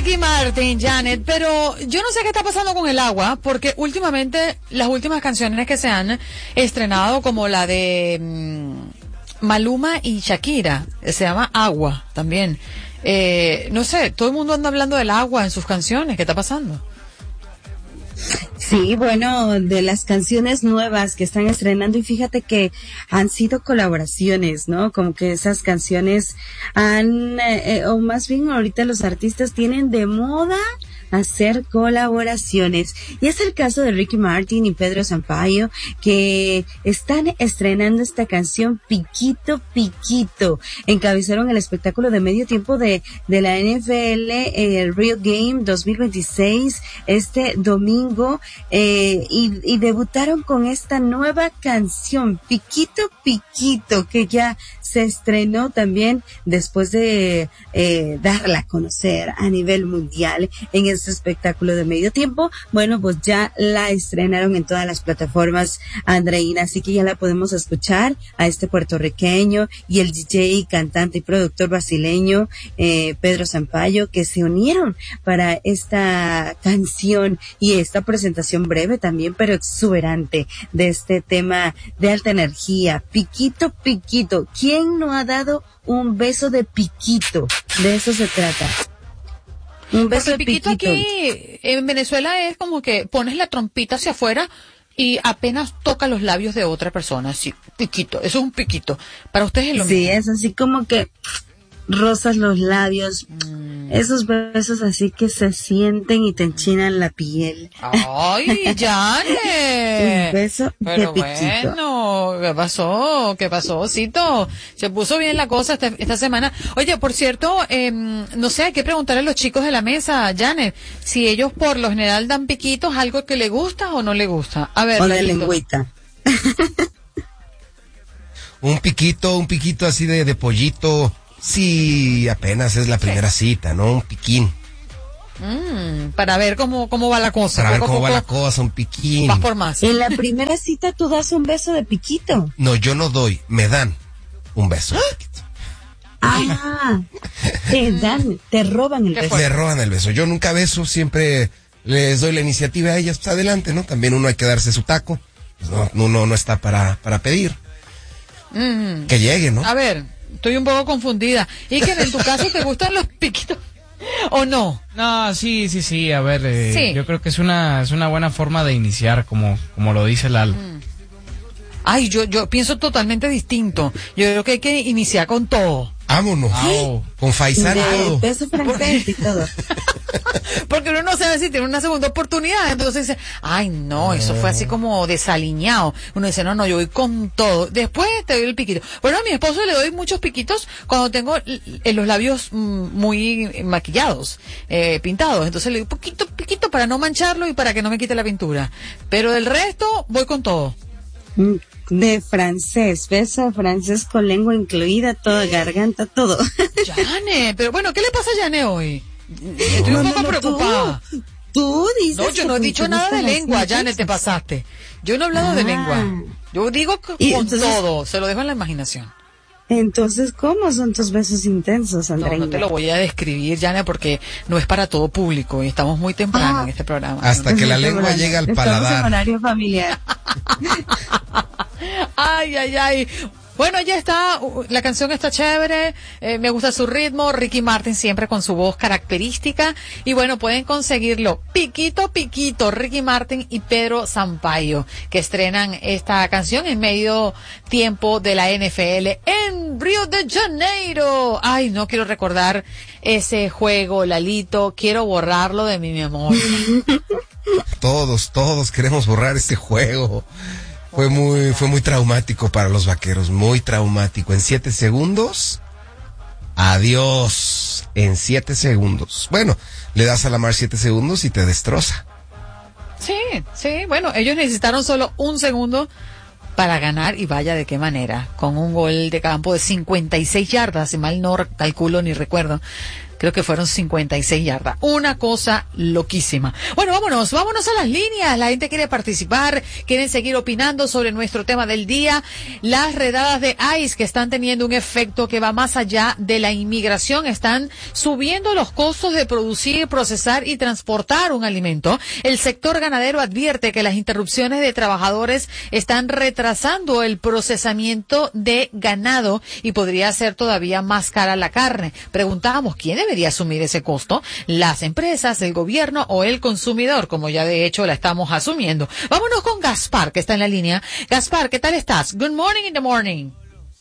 Ricky Martin, Janet, pero yo no sé qué está pasando con el agua, porque últimamente las últimas canciones que se han estrenado, como la de Maluma y Shakira, se llama Agua también. No sé, todo el mundo anda hablando del agua en sus canciones. ¿Qué está pasando? Sí, bueno, de las canciones nuevas que están estrenando, y fíjate que han sido colaboraciones, ¿no? Como que esas canciones o más bien ahorita los artistas tienen de moda hacer colaboraciones. Y es el caso de Ricky Martin y Pedro Sampaio, que están estrenando esta canción Piquito Piquito. Encabezaron el espectáculo de medio tiempo de la NFL, el Real Game 2026, este domingo, y debutaron con esta nueva canción, Piquito Piquito, que ya se estrenó también después de darla a conocer a nivel mundial en este espectáculo de medio tiempo. Bueno, pues ya la estrenaron en todas las plataformas, Andreina, así que ya la podemos escuchar a este puertorriqueño y el DJ, cantante y productor brasileño Pedro Sampaio, que se unieron para esta canción y esta presentación breve también, pero exuberante, de este tema de alta energía. Piquito Piquito, ¿quién no ha dado un beso de piquito? De eso se trata. Un beso de piquito. Aquí en Venezuela es como que pones la trompita hacia afuera y apenas toca los labios de otra persona. Sí, piquito, eso es un piquito. Para ustedes es lo mismo. Sí, es así como que rozas los labios, esos besos así que se sienten y te enchinan la piel. ¡Ay, Janet! Un beso de piquito. Bueno, ¿Qué pasó, Cito? Se puso bien la cosa esta semana. Oye, por cierto, no sé, hay que preguntarle a los chicos de la mesa, Janet, si ellos por lo general dan piquitos, algo que le gusta o no le gusta. A ver, o de lengüita. Un piquito así de pollito. Sí, apenas es la primera cita, ¿no? Un piquín. Para ver cómo va la cosa. Para ver cómo va la cosa, un piquín. Vas por más. En la primera cita tú das un beso de piquito. No, yo no doy, me dan un beso de piquito. Te roban el beso. Me roban el beso. Yo nunca beso, siempre les doy la iniciativa a ellas, pues adelante, ¿no? También uno hay que darse su taco. Pues no, uno no está para pedir. Que llegue, ¿no? A ver, estoy un poco confundida. ¿Y que en tu caso te gustan los piquitos o no? No, sí, a ver, sí. Yo creo que es una buena forma de iniciar, como lo dice Lalo. Ay, yo pienso totalmente distinto. Yo creo que hay que iniciar con todo. Vámonos. Con faisán todo. Beso francés y todo. Porque uno no sabe si tiene una segunda oportunidad. Entonces dice, ay, no, eso fue así como desaliñado. Uno dice, no, yo voy con todo. Después te doy el piquito. Bueno, a mi esposo le doy muchos piquitos cuando tengo los labios muy maquillados, pintados. Entonces le doy piquito para no mancharlo y para que no me quite la pintura. Pero del resto, voy con todo. De francés, beso francés con lengua incluida, toda garganta, todo. Yane, pero bueno, ¿qué le pasa a Yane hoy? Estoy un poco preocupada. Tú dices. No, yo no he dicho nada de lengua, Yane, te pasaste. Yo no he hablado de lengua. Yo digo con entonces, todo, se lo dejo en la imaginación. Entonces, ¿cómo son tus besos intensos, Andrea? No te lo voy a describir, Yane, porque no es para todo público y estamos muy temprano en este programa. Hasta que la lengua llegue al paladar. Estamos en horario familiar. Ay. Bueno, ya está, la canción está chévere, me gusta su ritmo, Ricky Martin siempre con su voz característica, y bueno, pueden conseguirlo, Piquito Piquito, Ricky Martin y Pedro Sampaio, que estrenan esta canción en medio tiempo de la NFL en Río de Janeiro. Ay, no quiero recordar ese juego, Lalito, quiero borrarlo de mi memoria. Todos queremos borrar este juego. Fue muy traumático para los vaqueros, muy traumático. En 7 segundos, adiós. En 7 segundos. Bueno, le das a Lamar 7 segundos y te destroza. Sí, bueno, ellos necesitaron solo 1 segundo para ganar, y vaya de qué manera, con un gol de campo de 56 yardas, si mal no calculo ni recuerdo. Creo que fueron 56 yardas. Una cosa loquísima. Bueno, vámonos a las líneas. La gente quiere participar, quieren seguir opinando sobre nuestro tema del día. Las redadas de ICE que están teniendo un efecto que va más allá de la inmigración. Están subiendo los costos de producir, procesar y transportar un alimento. El sector ganadero advierte que las interrupciones de trabajadores están retrasando el procesamiento de ganado y podría ser todavía más cara la carne. Preguntábamos, ¿quién debería asumir ese costo? ¿Las empresas, el gobierno o el consumidor? Como ya de hecho la estamos asumiendo. Vámonos con Gaspar, que está en la línea. Gaspar, ¿qué tal estás? Good morning in the morning.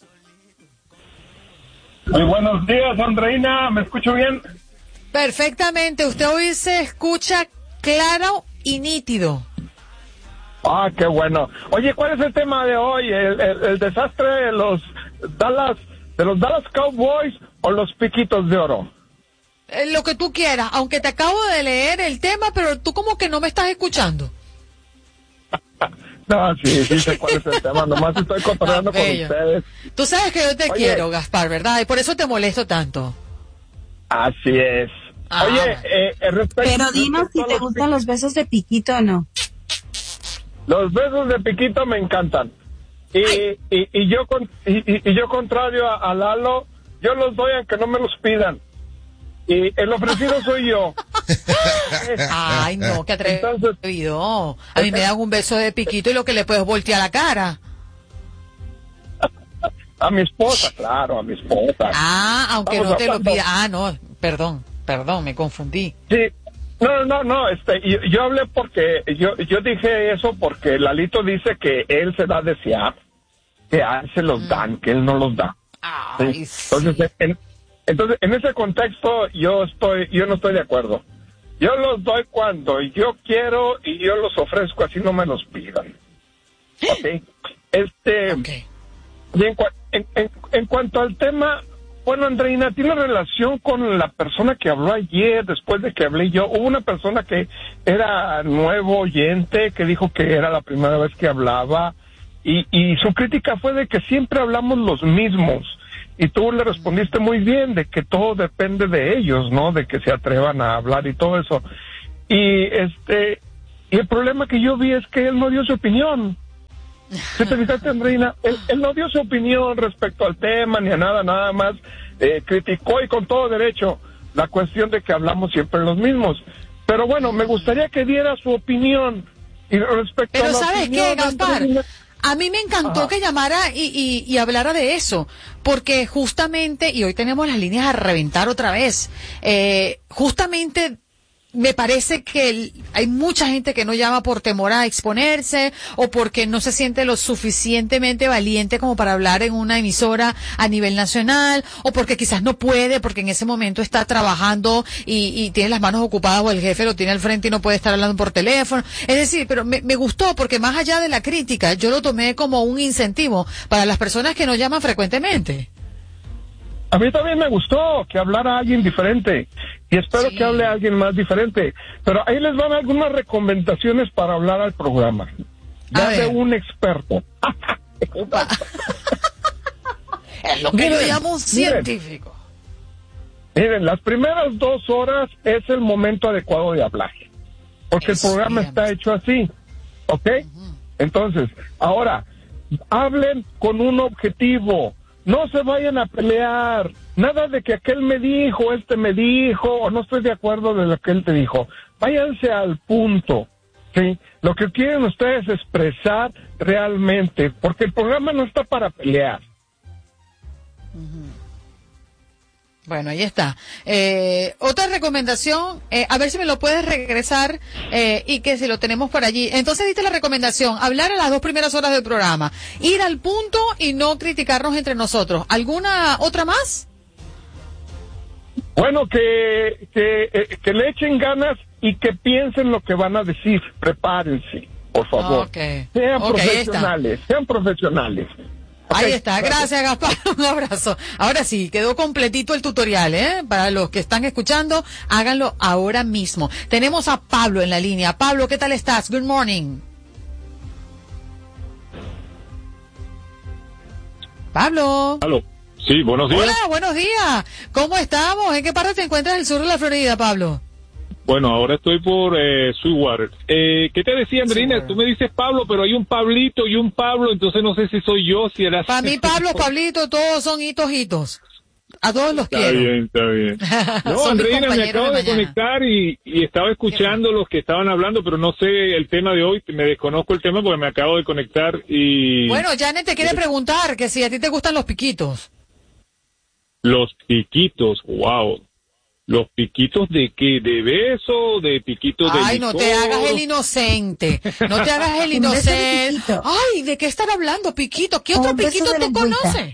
Muy buenos días, Andreina. ¿Me escucho bien? Perfectamente. Usted hoy se escucha claro y nítido. Ah, qué bueno. Oye, ¿cuál es el tema de hoy? ¿El desastre de los Dallas Cowboys o los Piquitos de Oro? Lo que tú quieras, aunque te acabo de leer el tema, pero tú como que no me estás escuchando. No, sí sé cuál es el tema, nomás estoy cotorreando con ustedes. Tú sabes que yo te quiero, Gaspar, ¿verdad? Y por eso te molesto tanto. Así es. Oye, pero dinos si te gustan los besos de Piquito o no. Los besos de Piquito me encantan. Y yo contrario a Lalo, yo los doy aunque no me los pidan. Y el ofrecido soy yo. Ay, no, qué atrevido. A mí me dan un beso de Piquito y lo que le puedes voltear la cara. A mi esposa, claro, a mi esposa. Aunque vamos, no te lo pida. No, perdón, me confundí. Sí, no, yo hablé porque, yo dije eso porque Lalito dice que él se da a desear, que a él se los dan, que él no los da. Ay, ¿sí? Entonces, en ese contexto, yo no estoy de acuerdo. Yo los doy cuando yo quiero y yo los ofrezco, así no me los pidan. ¿Ok? Okay. Y en cuanto al tema, bueno, Andreina, tiene relación con la persona que habló ayer, después de que hablé yo. Hubo una persona que era nuevo oyente, que dijo que era la primera vez que hablaba, y su crítica fue de que siempre hablamos los mismos. Y tú le respondiste muy bien, de que todo depende de ellos, ¿no? De que se atrevan a hablar y todo eso. Y el problema que yo vi es que él no dio su opinión. ¿Sí te fijaste, Andreina? Él no dio su opinión respecto al tema ni a nada más criticó y con todo derecho la cuestión de que hablamos siempre los mismos. Pero bueno, me gustaría que diera su opinión y respecto Pero a la ¿sabes opinión, qué, Gaspar? Andreina, a mí me encantó que llamara y hablara de eso, porque justamente, y hoy tenemos las líneas a reventar otra vez, justamente me parece que hay mucha gente que no llama por temor a exponerse o porque no se siente lo suficientemente valiente como para hablar en una emisora a nivel nacional o porque quizás no puede porque en ese momento está trabajando y tiene las manos ocupadas o el jefe lo tiene al frente y no puede estar hablando por teléfono. Es decir, pero me gustó porque más allá de la crítica, yo lo tomé como un incentivo para las personas que no llaman frecuentemente. a mí también me gustó que hablara alguien diferente y espero que hable alguien más diferente, pero ahí les van algunas recomendaciones para hablar al programa, ya de un experto. Es lo que yo llamo un científico. Miren, las primeras 2 horas es el momento adecuado de hablar, porque el programa está hecho así, ¿ok? Entonces, ahora, hablen con un objetivo. No se vayan a pelear, nada de que aquel me dijo, me dijo, o no estoy de acuerdo de lo que él te dijo. Váyanse al punto, ¿sí? Lo que quieren ustedes es expresar realmente, porque el programa no está para pelear. Bueno, ahí está. Otra recomendación, a ver si me lo puedes regresar y que si lo tenemos por allí. Entonces diste la recomendación, hablar a las 2 primeras horas del programa, ir al punto y no criticarnos entre nosotros. ¿Alguna otra más? Bueno, que le echen ganas y que piensen lo que van a decir. Prepárense, por favor. Sean profesionales, sean profesionales. Ahí está, gracias Gaspar, un abrazo. Ahora sí, quedó completito el tutorial, para los que están escuchando, háganlo ahora mismo. Tenemos a Pablo en la línea. Pablo, ¿qué tal estás? Good morning. Pablo. Aló. Sí, buenos días. Hola, buenos días. ¿Cómo estamos? ¿En qué parte te encuentras del sur de la Florida, Pablo? Bueno, ahora estoy por Sweetwater. ¿Qué te decía, Andreina? Tú me dices Pablo, pero hay un Pablito y un Pablo, entonces no sé si soy yo, si eras... Para mí, Pablo, Pablito, todos son hitos. A todos los quiero. Está bien. No, Andreina, me acabo de conectar y estaba escuchando los que estaban hablando, pero no sé el tema de hoy, me desconozco el tema porque me acabo de conectar y... Bueno, Janet te quiere preguntar que si a ti te gustan los piquitos. Los piquitos, wow. ¿Los piquitos de qué? ¿De beso? ¿De piquitos de Ay, licor? no te hagas el inocente. No te hagas el inocente. Ay, ¿de qué están hablando? Piquito. ¿Qué otro piquito tú conoces?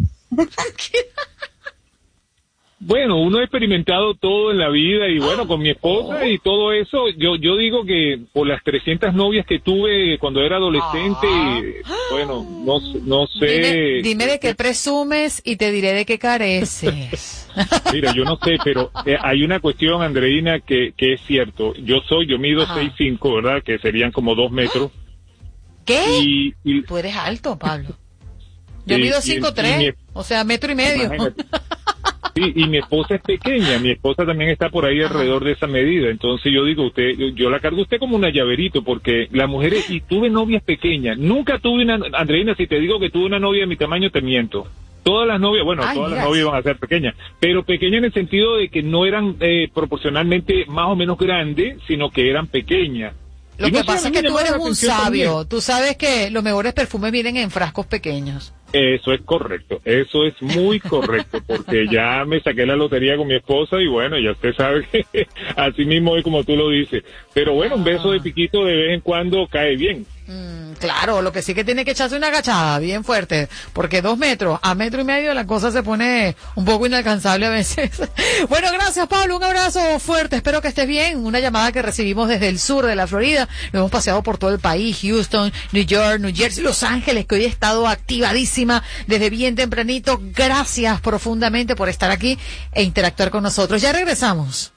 Bueno, uno ha experimentado todo en la vida y bueno, con mi esposa y todo eso, yo digo que por las 300 novias que tuve cuando era adolescente, bueno, no sé. Dime de qué presumes y te diré de qué careces. Mira, yo no sé, pero hay una cuestión, Andreina, que es cierto. Yo mido 6'5", ¿verdad? Que serían como 2 metros. ¿Qué? Tú eres alto, Pablo. Yo mido 5'3", o sea, 1.5 metros. Sí, y mi esposa es pequeña, mi esposa también está por ahí alrededor de esa medida, entonces yo digo, yo la cargo a usted como una llaverito, porque las mujeres, y tuve novias pequeñas, nunca tuve una, Andreina, si te digo que tuve una novia de mi tamaño, te miento. Todas las novias, todas las novias van a ser pequeñas, pero pequeñas en el sentido de que no eran proporcionalmente más o menos grandes, sino que eran pequeñas. Lo que pasa es que tú eres un sabio, tú sabes que los mejores perfumes vienen en frascos pequeños. Eso es correcto, eso es muy correcto, porque ya me saqué la lotería con mi esposa y bueno, ya usted sabe que así mismo es como tú lo dices. Pero bueno, un beso de piquito de vez en cuando cae bien. Claro, lo que sí que tiene que echarse una agachada bien fuerte, porque 2 metros a 1.5 metros la cosa se pone un poco inalcanzable a veces. Bueno, gracias Pablo, un abrazo fuerte, espero que estés bien. Una llamada que recibimos desde el sur de la Florida, lo hemos paseado por todo el país, Houston, New York, New Jersey, Los Ángeles, que hoy he estado activadísima desde bien tempranito. Gracias profundamente por estar aquí e interactuar con nosotros. Ya regresamos.